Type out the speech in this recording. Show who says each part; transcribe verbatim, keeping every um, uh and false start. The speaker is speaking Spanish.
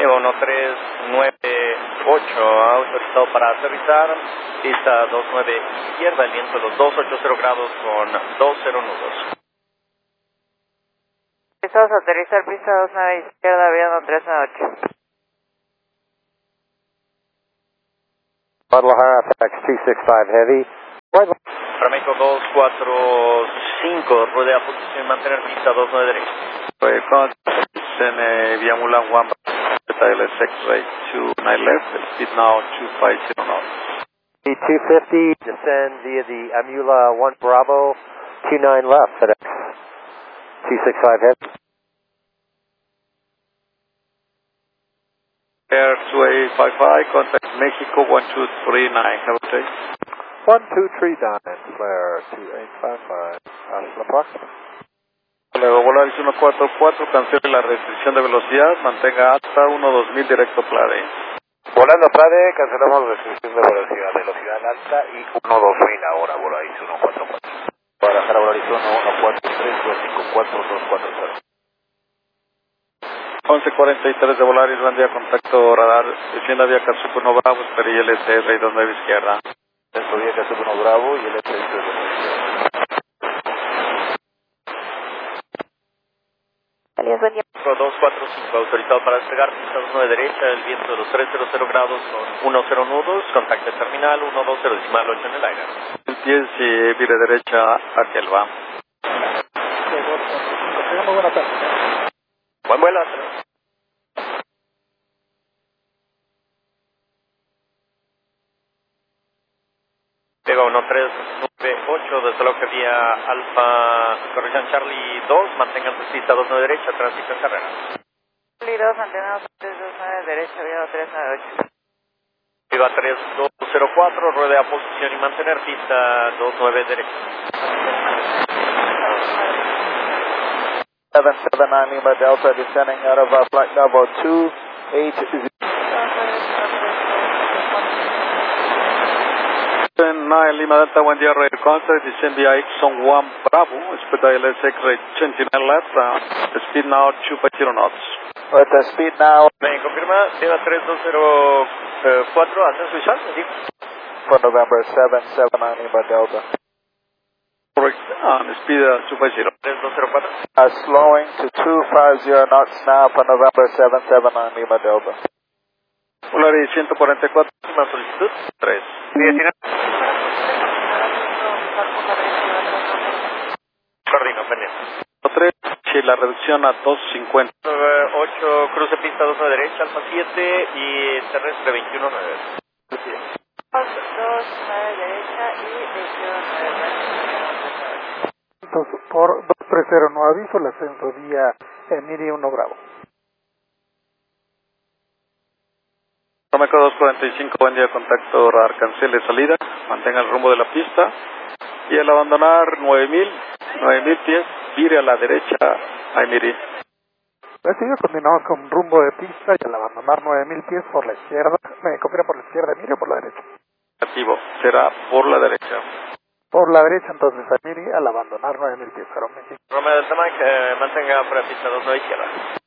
Speaker 1: Lleva uno tres nueve ocho, autorizado para aterrizar, pista dos nueve izquierda, el viento de los dos ochenta grados con dos cero nudos.
Speaker 2: Estamos a aterrizar, pista dos nueve izquierda, avión tres nueve ocho.
Speaker 3: Guadalajara, F X two six five Heavy.
Speaker 1: Para México dos cuatro cinco, rodea posición y mantener pista dos nueve derecha.
Speaker 4: Sene Viamula one, L S X-ray two nine left, speed now two five zero knots.
Speaker 3: two fifty, descend via the Amula one Bravo, two nine left, FedEx two six five Heavy.
Speaker 4: Air two eight five five, contact Mexico one two three nine, have a day.
Speaker 3: one two three nine, flare two eight five five, hasta la próxima.
Speaker 4: Luego Volaris uno cuatro cuatro, cancele la restricción de velocidad, mantenga hasta uno dos mil directo Plade.
Speaker 3: Volando Plade, cancelamos la restricción de velocidad, velocidad alta y uno dos mil ahora, Volaris uno cuatro cuatro. Guadalajara, Volaris uno uno cuatro tres dos cinco cuatro dos cuatro cero.
Speaker 4: once cuarenta y tres de Volaris, buen día, contacto radar, descienda vía Kazuku uno Bravo, espera y L T seis dos nueve izquierda.
Speaker 3: Dentro vía Kazuku uno Bravo y L T seis dos nueve izquierda.
Speaker 1: dos cuatro cinco, autorizado para despegar, pista dos nueve derecha, el viento de los trescientos grados con uno cero nudos, contacto terminal uno dos cero decimal ocho en el aire.
Speaker 4: El diez y vire derecha hacia el V A M.
Speaker 3: Muy buena tarde.
Speaker 1: Buen vuelo. Llega uno tres nueve ocho desde la vía Alfa, corrección Charlie dos, mantengan su pista dos nueve derecha, tránsito en carrera.
Speaker 2: Charlie dos, mantenemos tres dos nueve derecha, avión tres nueve ocho.
Speaker 1: Viva tres dos cero cuatro, rueda posición y mantener pista dos nueve derecha.
Speaker 3: seven seven nine Lima Delta, descending out of uh, flight level two eight zero.
Speaker 4: nine Lima Delta, buen día, radar contact, descend via Exxon one Bravo, speed L S X-ray twenty-nine left, uh, speed now two five zero knots.
Speaker 3: With the speed now.
Speaker 1: Me confirma, Viva tres dos cero cuatro, ascenso visual, ¿sí?
Speaker 3: For November seven seven nine Lima Delta.
Speaker 4: Correct, uh, speed uh, two five zero.
Speaker 1: tres dos cero cuatro.
Speaker 3: Uh, slowing to two five zero knots now for November seven seven nine Lima Delta.
Speaker 4: Volaris ciento cuarenta y cuatro,
Speaker 1: Última solicitud, tres. Coordino, pendiente.
Speaker 4: tres, y la reducción a dos cincuenta.
Speaker 1: ocho, cruce pista dos nueve derecha, Alfa siete y terrestre veintiuno nueve.
Speaker 2: dos nueve derecha y veintiuno nueve.
Speaker 3: Entonces, por dos tres cero no aviso, el ascenso vía Emiri uno Bravo.
Speaker 4: Tomeco dos cuarenta y cinco, buen día, contacto radar, cancele salida, mantenga el rumbo de la pista y al abandonar nueve mil, nueve mil pies, vire a la derecha a Emiri.
Speaker 3: Recibe, continuamos con rumbo de pista y al abandonar nueve mil pies por la izquierda, me confirma por la izquierda Emiri o por la derecha.
Speaker 4: Negativo, será por la derecha.
Speaker 3: Por la derecha entonces Emiri al abandonar nueve mil pies, Romeo.
Speaker 1: Romeo del Tamac, eh, mantenga para pista dos nueve izquierda.